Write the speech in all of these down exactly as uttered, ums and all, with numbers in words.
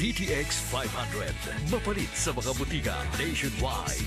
D T X five hundred. Mapalit sa mga butika nationwide.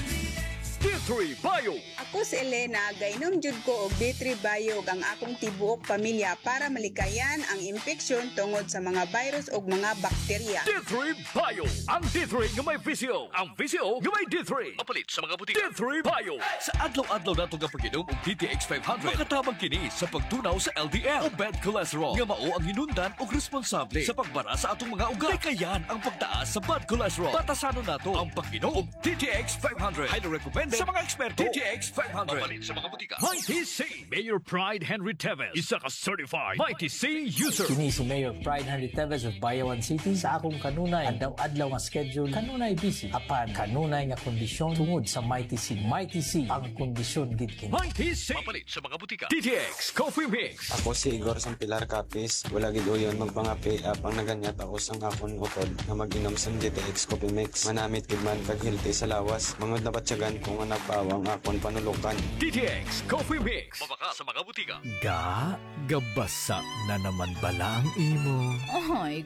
D three Bio. Ako si Elena, gainom jud ko og D three Bio ang akong tibuok pamilya para malikayan ang infeksyon tungod sa mga virus ug mga bakterya. D three Bio. Ang D three nga may visio. Ang visio nga may D three. Mapalit sa mga butika. D three Bio. Sa adlaw-adlaw nato nga pag-inom og D T X five hundred, makatabang kini sa pagtunaw sa L D L o bad cholesterol nga mao ang hinundan og responsable sa pagbara sa atong mga ugat. Likayan ang pagtaas sa bad cholesterol. Batasanon nato ang pag-inom og D T X five hundred. Highly recommended sa mga eksperto. D T X five hundred. Mapalit sa mga butika. Mighty C. Mayor Pride Henry Teves. Isa ka certified Mighty C user. Kini si Mayor Pride Henry Teves of Bayawan City. Sa akong kanunay, adlaw-adlaw nga schedule, kanunay busy. Apan, kanunay nga kondisyon tungod sa Mighty C. Mighty C ang kondisyon gid kini. Mighty C. Mapalit sa mga butika. D T X Coffee Mix. Ako si Igor Sampilar Capis. Wala gid uyon magpangapi apang naganyat ako sang akon utod na mag-inom sa D T X Coffee Mix. Manamit gid man kag healthy sa lawas. Mangod na batyagan kung nga nagpawang akon panulukan. D T X Coffee Mix. Mabaka sa mga butika. Ga, gabasa na naman bala ang imo. Ay,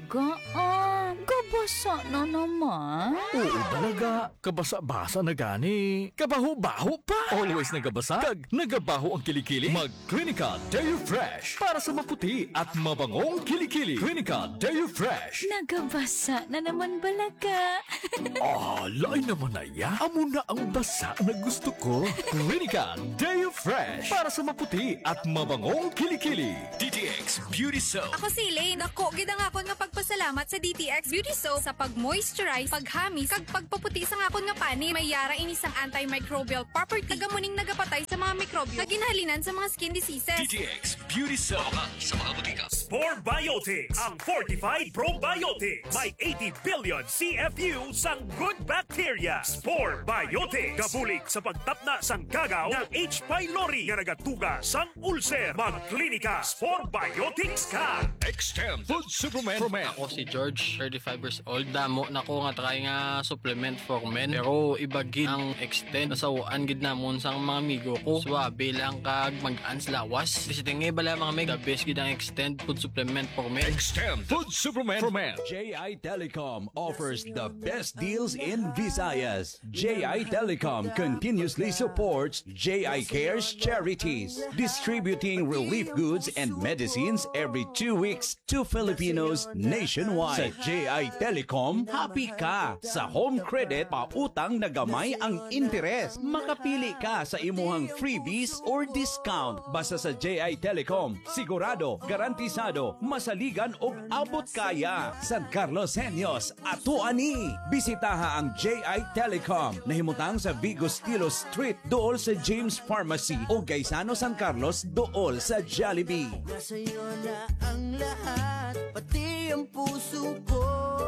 gaan. Gabasa na naman. Oo talaga. Kabasa-basa na gani. Kabaho-baho pa. Always nagabasa. Kag nagabaho ang kilikili. Mag Clinica Deo Fresh. Para sa maputi at mabangong kilikili. Clinica Deo Fresh. Nagabasa na naman balaga. Ah, lain naman na ya. Amo na ang basa na gusto ko. Clinica Deo Fresh. Para sa maputi at mabangong kilikili. D T X Beauty Soap. Ako si Elaine. Ako, gid ang akon nga pagpasalamat sa D T X Beauty Soap sa pag-moisturize, paghamis, kag pagpaputi sa akon nga pani. May yara inisang antimicrobial property. Kagamuning nagapatay sa mga mikrobyo. Kaginhalinan sa mga skin diseases. D T X Beauty Soap. Sa mga butika. Spore Biotics, ang fortified probiotics. May eighty billion C F U sang good bacteria. Spore Biotics. Kabulig sa pagtapna sang gagaw ng H. pylori nga nagatuga sang ulcer. Mag-klinika Spore Biotics ka. Extend Food Supplement for Men. Ako si George, thirty-five years old. Damo na ko nga try nga supplement for men. Pero iba gid ang extend. Nasawaan gid namon sang mga amigo ko. Swabe lang kag mag-ans lawas. Visiting bala mga meg. The best gid ang extend food supplement for men. Extend Food Supplement for Men. J I Telecom offers the best deals in Visayas. J I Telecom continuously supports J I Cares charities, distributing relief goods and medicines every two weeks to Filipinos nationwide. Sa J I Telecom, happy ka sa home credit, pautang na gamay ang interes. Makapili ka sa imuhang freebies or discount. Basta sa J I Telecom, sigurado, garantisado, masaligan og abot kaya. San Carlos Senyos, ato ani. Bisitaha ang J I Telecom. Nahimutang sa Vigo Stilo Street, dool sa James Pharmacy o Gaisano San Carlos, dool sa Jollibee. Sa'yo na ang lahat, pati ang puso ko.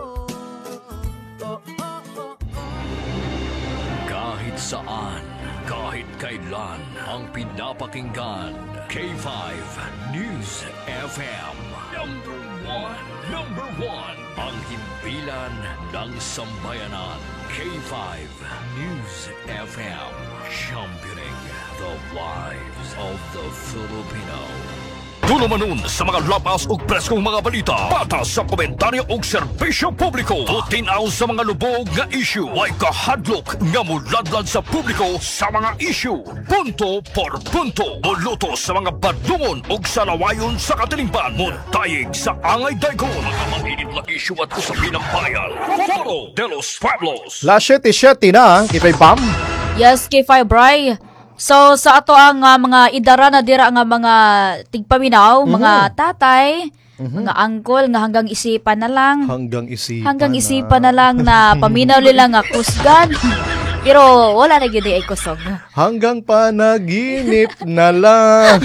Oh, oh, oh, oh. Kahit saan, kahit kailan, ang pinapakinggan. K five News F M. Number one. Number one. Ang himpilan ng sambayanan. K five News F M. Championing the lives of the Filipino. Tulo manon sa mga labas ug preskong mga balita. Patas sa komentaryo ug serbisyo publiko. Tutinaw sa mga lubog nga issue. Way kahadlok nga muladlad sa publiko sa mga issue. Punto por punto. Muluto sa mga badungon ug sa lawayon sa katilingban. Muntayig sa angay daygon. Mga mainit na issue at usapin ng bayan. Foro de los Pueblos. La siyete-siyete na, Kipay Pam. Yes, K five Bray. So sa ato ang uh, mga idara na dira nga mga tigpaminaw, mm-hmm. mga tatay, mm-hmm. mga angkol nga hanggang isipan na lang. Hanggang isipan. Hanggang isipan na, na lang na paminaw nila nga kusgan. Pero wala na gyud ay kusog. Hanggang panaginip na lang.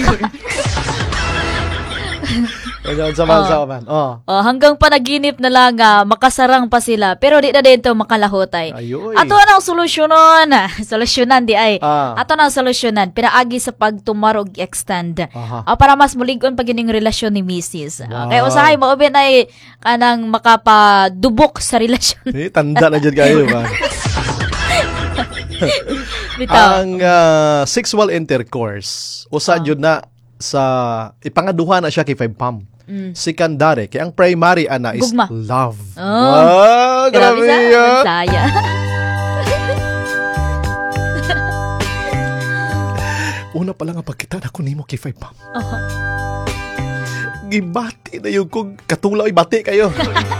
Ayun, sa uh, oh. oh, hanggang panaginip na lang uh, makasarang pa sila pero di na din to makalahotay. Ayoy. Ato na ang solusyonon. Solusyonan di ay. Ah. Ato na ang solusyonan pinaagi sa pagtumarog extend. Uh, para mas mulig-on pag ining relasyon ni Missus Wow. Uh, kaya usahay mo oben ay kanang makapadubok sa relasyon. Eh, tanda na dyan kayo ba? Ang uh, sexual intercourse usa jud na sa ipangaduha na siya kay five pam. Mm. secondary. Kaya ang primary, ana, is Gugma. love. Oh. Ah, grabe sa yan. Saya. Una pa lang ang pagkita na ko nimo kay Five Pam. Oh. Gibati na yung kung katulaw ibati kayo.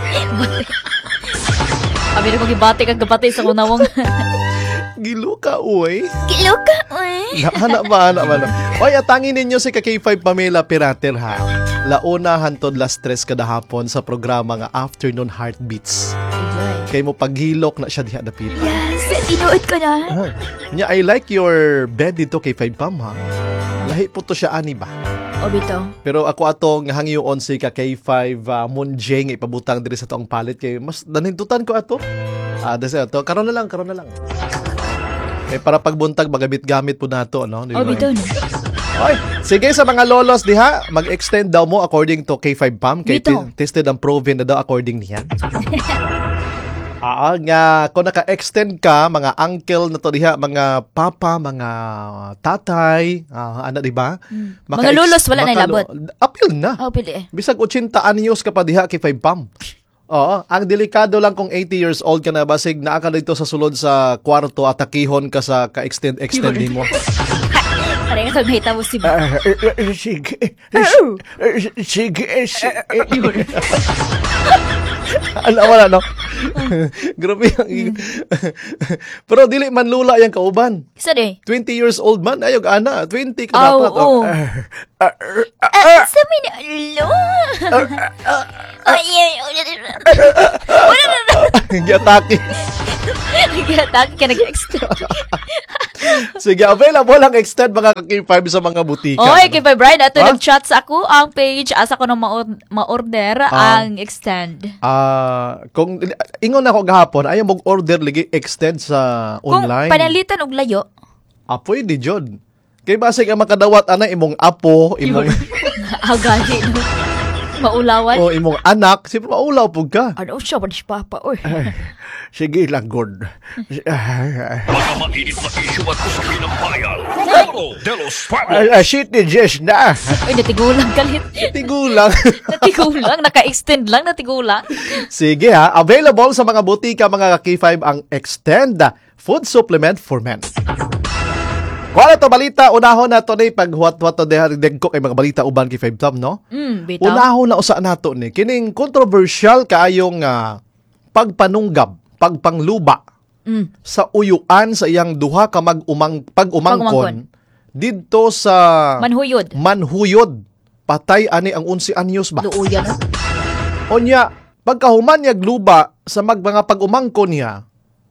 Kami na kong ibati kag gabati sa kunawang. Giluka, uy. Giluka, uy. Anak ba, anak ba? Oy, atangin ninyo si K five Pamela Pirater, ha? Launa hantod last stress kada hapon sa programa nga Afternoon Heartbeats. Kay mo paghilok na siya diha dapita. Yes, inuod ko na. Oh. Nya, I like your bed dito kay Five Pam, ha? Lahi po to siya, ani ba? O, bitaw. Pero ako atong hangyoon si ka K five uh, Munjeng ipabutang diri sa toong palit kay mas danintutan ko ato. Ah, dasa to. Karon na lang, karon na lang. Eh, para pagbuntag magabit gamit po nato, no? O, bitaw no. Oy, sige sa mga lolos diha, mag-extend daw mo according to K five Pam kay Bitaw. t- tested and proven na daw according niya. Ah, nga kung naka-extend ka, mga uncle na to diha, mga papa, mga tatay, ah, ano di ba? Mm. Maka- Mga lulos, wala na maka- ilabot. Apil na. Oh, pili eh. Bisag eighty anyos ka pa diha kay Five Pam. Oo, ang delikado lang kung eighty years old ka na, basig naa ka dito sa sulod sa kwarto at takihon ka sa ka-extend extend mo. Pare nga kagmahita mo si Ah, sige. Sige. Ano wala no? Grabe yung pero dili man lula yang kauban. Isa de. twenty years old man ayog ana, twenty ka Aw, dapat. oo. Ah, sa mina, lo. Ay, ay, wala na na. Giatake. Giatake ka nag-extend. Sige, available ang extend mga ka-K five sa mga butika. Oy, kay Brian, ato Ha? nag-chat sa ako ang page, asa ko na ma- ma-order Ah. ang extend. Ah, kung ingon ako gahapon, ayaw mong order lagi extend sa Kung online. panalitan og layo, Ah, pwede jud. Kay basig ang makadawat ana imong apo, imong agani no. Maulawan. o imong anak, siyempre maulaw pug ka. Ano siya, wala siya papa, oy. Sige lang, God. Mga mainit na issue at usapin ng bayan. Puro de los Pueblos. Ah, shit ni Jess na. Uy, natigulang galit. Tigulang. Natigulang, naka-extend lang, natigulang. Sige ha, available sa mga butika mga K five ang Extend Food Supplement for Men. Kuha to balita, unahon na to ni paghuwat-huwat to dehag ko kay mga balita uban kay Five Tom, no? Mm, bitaw. Unahon na usa nato ni kining controversial kaayong uh, pagpanunggab, pagpangluba Mm. sa uyuan sa iyang duha ka mag-umang pag-umangkon didto sa Manhuyod. Manhuyod. Patay ani ang eleven anyos ba? Luuyan. Onya, pagkahuman niya gluba sa mag mga pag-umangkon niya,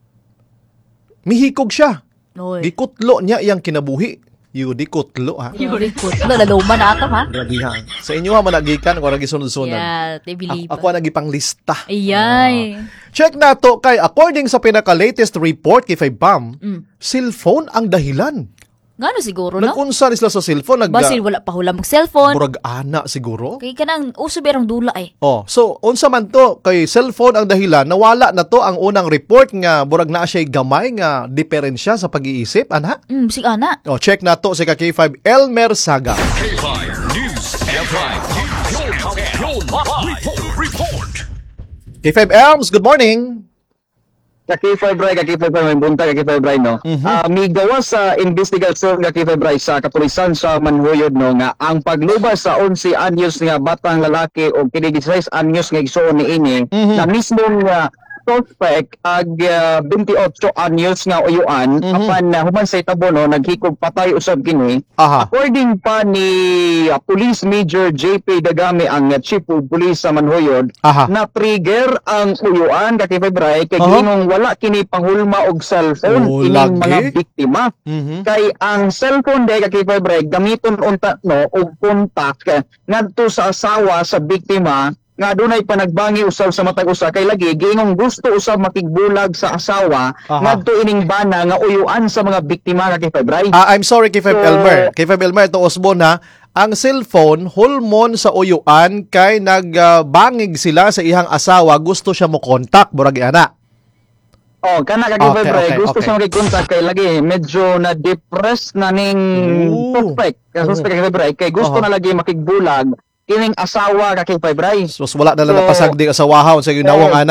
mihikog siya. Oy. Gikutlo niya iyang kinabuhi. Yu di kutlo ha. Yuri ko. Lalaluman na ato, ha? Grabe ha. Sa inyo ha managikan ko ra gisunod-sunod. Yeah, they believe. Ako na gipanglista. Ayay. Check na to kay according sa pinaka-latest report kay Five Pam, Mm. cellphone ang dahilan. Ngano siguro, no? Nag-unsa sila sa cellphone, nag Basil, wala pa hula mag-cellphone. murag ana siguro. Kaya ka nang uso berang dula eh. Oh, so unsa man to kay cellphone ang dahilan, nawala na to ang unang report nga murag naa siya gamay nga diferensya sa pag-iisip, ana? Mm, si ana. Oh, check na to si ka K five Elmer Saga. K five News F M. Yung report, report. K five Elms, good morning. Kaki five Bray, Kaki five Bray, may bunta Kaki five Bray, no? Ah, may gawa sa investigasyon Kaki five Bray sa kapulisan sa Manhuyod, no, nga ang paglubas sa eleven anyos nga batang lalaki o sixteen anyos nga igsuon ni ini, na mismo nga suspect ag uh, twenty-eight anyos nga uyuan, apan uh, human sa itabo, no, naghikog patay usab kini. Aha. According pa ni uh, Police Major J P Dagami, ang uh, Chief of Police sa Manhuyod, Aha. na trigger ang uyuan Kaki Febray kay Aha. ginong wala kini panghulma og cellphone Oh, ining lagi. mga biktima. Mhm. Kay ang cellphone day Kaki Febray gamiton unta no og kontak eh, ngadto sa asawa sa biktima nga dunay panagbangi usab sa matag usa kay lagi gingong gusto usab makigbulag sa asawa Aha. ngadto ining bana nga uyuan sa mga biktima Kaki Febray. Ah, I'm sorry K five So- Elmer. K five Elmer to Osbon ha. Ang cellphone hulmon sa uyuan kay nagbangig sila sa ihang asawa, gusto siya mo kontak murag ana. Oh, kana Kaki Okay, Febray, okay, gusto okay. sa makikonsult kay lagi medyo na depressed na ning Ooh. suspect. Kaya suspect Kaki Febray kay gusto Aha. na lagi makigbulag kining asawa ka kay Bray. So wala na lang So, napasagdi asawahon sa ginawang eh, ana.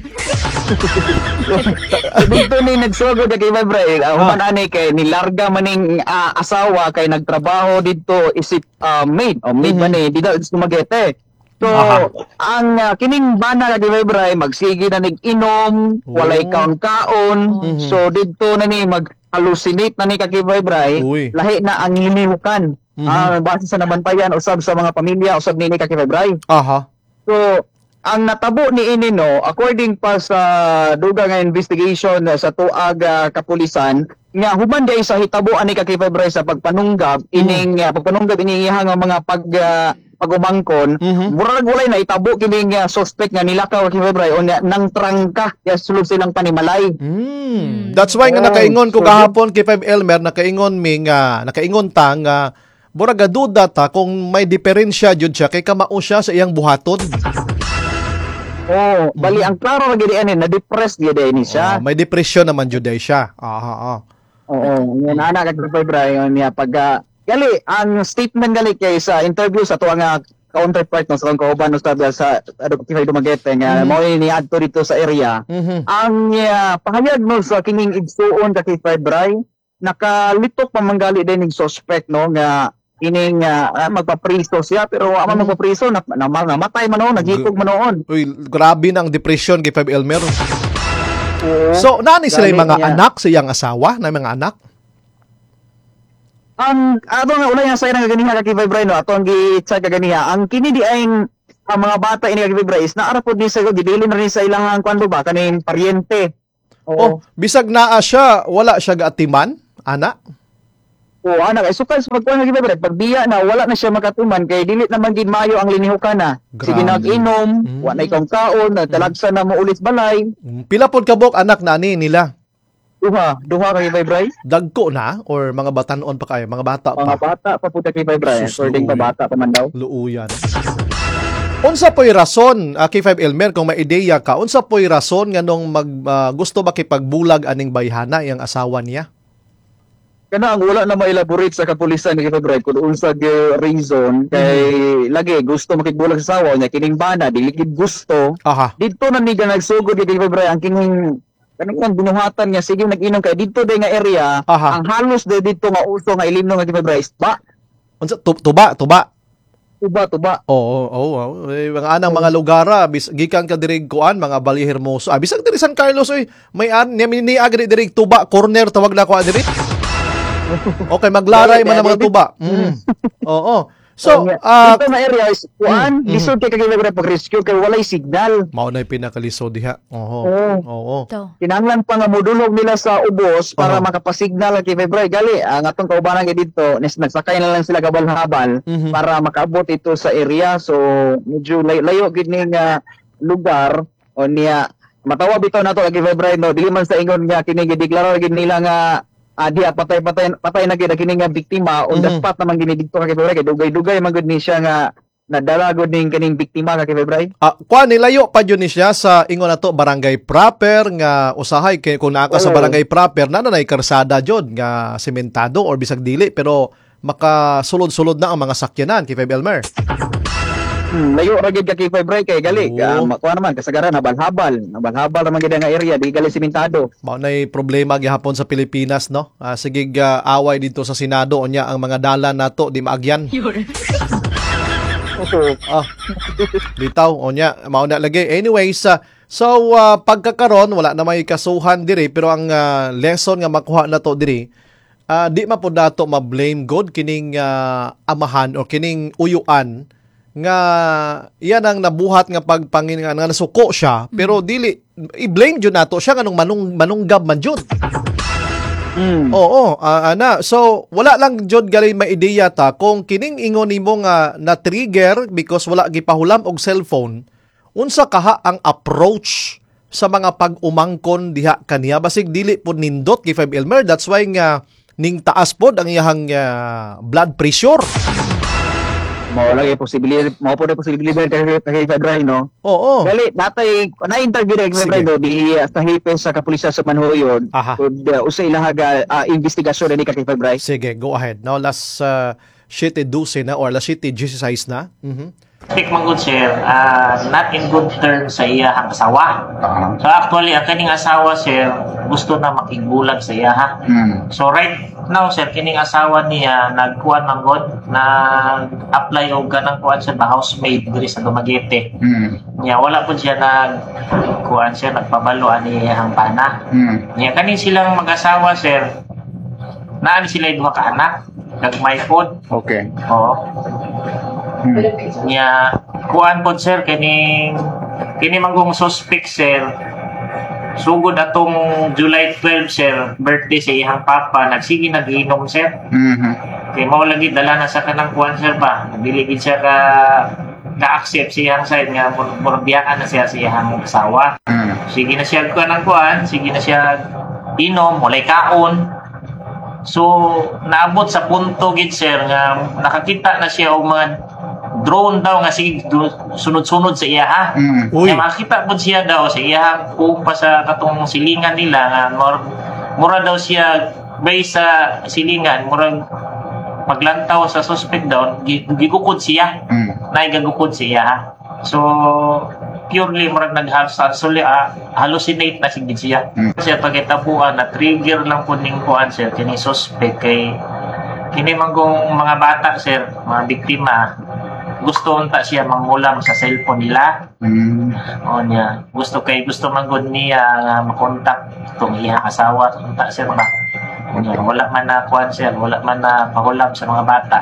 Dito ni nagsugod kay Bray. Ang uh, ani kay nilarga maning uh, asawa kay nagtrabaho dito isip uh, maid o maid man eh dito sa Magete. So Aha. ang uh, kining bana kay Bray magsige na nig-inom, walay kaon-kaon. So dito na ni mag hallucinate na ni kay Bray. Uy. Lahi na ang linihukan. Mhm. Ah, base sa nabantayan usab sa mga pamilya usab nini kay Bray. Aha. So, ang natabo ni ini no, according pa sa dugang nga investigation uh, sa tuag uh, kapulisan, nga human day sa hitabo ani ka kay Febray sa pagpanunggab, ining uh, pagpanunggab inihang nga mga pag uh, pagumangkon, murag walay na itabo kining uh, suspect nga nilakaw kay Febray o nga nang trangka ya sulod silang panimalay. Mm. That's why nga Oh, nakaingon ko so, gahapon kay Five Elmer, nakaingon mi nga nakaingon ta nga murag duda ta kung may diferensya jud siya kay kamao siya sa iyang buhaton. Oh, bali ang klaro ra gid ani na depressed gid ni siya. Oh, may depression naman jud ay siya. Aha, ah. Oo, yan ana kay Febray niya pag uh, gali ang statement gali kay sa interview sa tuwa nga counterpart no sa kauban no sa sa ano kay Dumaguete nga mao ni adto dito sa area. Ang uh, pahayag no sa kining igsuon kay Febray nakalitok pa manggali din ning suspect no nga ining uh, magpapriso siya pero wa man magpapriso na, na, na namatay man noon nagitog man noon. Uy, grabe na ang depression kay Five Elmer. Oo. So, nani sila yung mga Galing niya. anak sa iyang asawa, na mga anak? Ang ato nga ulay nga sa nga ganiha kay Febray no ato ang gi-check ganiha ang kini di ay ang mga bata ini kay Febray is naara pod ni sa gidili na rin sa ilang kwando ba kaning paryente. Oh, bisag naa siya, wala siya gaatiman, ana? Oo, anak, ay sukal sa pagkuhan ng Febray, pagbiya na, wala na siya makatuman, kay dilit naman gid mayo ang linihukan na. Sige Grabe. nag-inom, Mm. wala ikong kaon, nagtalagsa na mo ulit balay. Pila pod kabok anak na ani nila? Duha, duha kay Febray. Dagko na or mga batanon pa kayo, mga bata Mga pa? bata pa po kay Febray, Sus, according pa luuy. bata pa man daw. Luuyan. Unsa po'y rason, uh, kay Five Elmer, kung may ideya ka, unsa po'y rason nga nung mag, ah, gusto ba kipagbulag aning bayhana iyang asawa niya? Kana ang wala na ma-elaborate sa kapulisan ni Febray kung unsa gyud reason kay lagi gusto makigbulag sa asawa niya kining bana dili gid gusto. Aha. Dito na ni nagsugod kay Febray ang kining kanang binuhatan niya sige nag-inom kay dito day nga area Aha. ang halos day dito nga uso nga ilimno nga kay Febray isba Unsa tu- tuba, tuba. tuba tuba. Oo, oo, oo. Eh, mga anang mga lugar, ah, bis, gikan ka dirig kuan, mga Bali Hermoso. Ah, bisag diri San Carlos oy, may an ni ni agri dirig tuba corner tawag na ko diri. Okay, maglaray man ang mga tuba. Mm. Oo. So, ah, dito na area is kuan mm, lisod kay kay Febray pag rescue kay walay signal. mao na pinakalisod diha. Oo. Oo. Oo. Kinahanglan pa nga modulog nila sa ubos para Aha. makapasignal kay Febray gali ang atong kaubanan kay dito nes nagsakay na lang sila gabal-habal Mhm. para makaabot ito sa area so medyo lay- layo gid ning uh, lugar o niya matawa bitaw nato kay Febray no dili man sa ingon nga kini gideklara gid nila nga ah, di patay patay patay na gid kini nga biktima on the Mhm. spot naman gini dito kay Febray kay dugay-dugay man gud ni siya nga nadala gud ning kining biktima kay Febray. Ah, kuan nilayo pa jud ni siya sa ingon nato barangay proper nga usahay kay kung naa ka sa Oo. barangay proper na nay karsada jud nga sementado or bisag dili pero makasulod-sulod na ang mga sakyanan kay Five Elmer. Hmm, layo ra gid ka kay Febray kay gali Oo. ka makuha naman kasagaran habal-habal habal-habal naman gid nga area di gali simentado. Mao nay problema gihapon sa Pilipinas no. Ah, sige ah, away dito sa Senado unya ang mga dalan nato di maagyan. Ah, bitaw unya mao na lagi. Anyways, ah, so ah, pagkakaron wala na may kasuhan diri pero ang ah, lesson nga makuha nato diri ah, di man pud nato ma-blame God kining ah, amahan o kining uyuan nga iyan ang nabuhat nga pagpangin nga nasuko siya pero dili i-blame jud nato siya nganong manung manunggab man jud. Mm. Oo, ah, ana. So wala lang jud gali may ideya ta kung kining ingon nimo nga na trigger because wala gipahulam og cellphone. Unsa kaha ang approach sa mga pag-umangkon diha kaniya basig dili pud nindot kay Five Elmer. That's why nga ning taas pod ang iyang ah, blood pressure. Mao lagi posibilidad mao po na posibilidad kay kay Febray no. Oo. Gali natay na interview kay Febray Sige. no di uh, sa hipes sa kapulisan sa Manhoyod. Aha. Kud uh, usay lahaga uh, investigasyon ni kay Febray. Sige, go ahead. Now last uh, seven twelve na or alas seven sixteen na. Mhm. Pick man good sir, uh, not in good terms sa iyahang asawa. So actually, ang kaning asawa sir, gusto na makigbulag sa iyaha. Mm. So right now sir, kining asawa niya nagkuan man god, nag-apply og kanang kuan sa housemaid diri sa Dumaguete. Mm. Nya wala pud siya nag kuan siya nagpabalo ani iyahang pana. Mm. Nya kaning silang mag-asawa sir, naan sila duha ka anak, gagmay pod. Okay. Oo. Hmm. Nya kuan pod sir kini kini manggong suspect sir. Sugod atong July twelve sir, birthday sa iyang papa, nagsige nagiinom sir. Mhm. Kay mao lagi dala na sa kanang kuan sir ba. Dili gid siya ka ka-accept siyang side nga murbiyaan na siya sa iyang asawa. Mm. Sige na siya kuan ang kuan, sige na siya inom, walay kaon. So naabot sa punto gid sir nga nakakita na siya og mga drone daw nga sige sunod-sunod sa iya ha. Mm. Kaya makita po siya daw sa iya kung pa sa katong silingan nila nga mura, mura daw siya based sa silingan mura paglantaw sa suspect daw gigukod siya. Mm. Naigagukod siya ha. So purely murag nag-hallucinate uh, hallucinate na sigid siya. Mm. Siya pagkitapuan na trigger lang po ning kuan sir kini suspect kay kini manggong mga bata sir, mga biktima gusto unta siya mangulam sa cellphone nila. Mm. O niya, gusto kay gusto manggod niya nga makontak tong iya asawa unta sir ba. O niya, wala man na kuan sir, wala man na pahulam sa mga bata.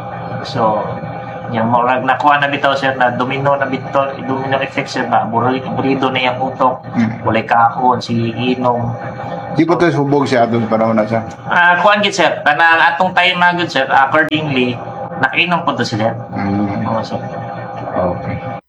So yang murag nakuha na bitaw sir na domino na bitaw domino effect sir ba burido na yung utok. Mm. Walay kahon si inom. Di pa to subog siya atong panahon na siya. Ah, kuan gid sir, kanang atong time magud sir, accordingly nakainom po to sila. Mm. Oo, sir. Okay.